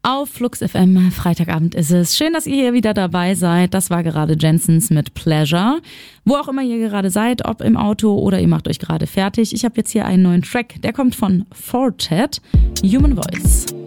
Auf Flux FM, Freitagabend ist es. Schön, dass ihr hier wieder dabei seid. Das war gerade Jensens mit Pleasure. Wo auch immer ihr gerade seid, ob im Auto oder ihr macht euch gerade fertig. Ich habe jetzt hier einen neuen Track, der kommt von Fortet, Human Voice.